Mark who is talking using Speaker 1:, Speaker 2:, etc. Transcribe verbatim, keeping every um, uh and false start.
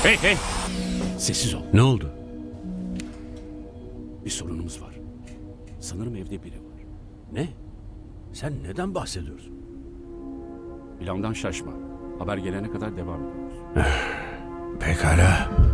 Speaker 1: Hey hey! Sessiz ol.
Speaker 2: Ne oldu?
Speaker 1: Bir sorunumuz var. Sanırım evde biri var. Ne? Sen neden bahsediyorsun? Plandan şaşma. Haber gelene kadar devam ediyoruz.
Speaker 2: Pekala.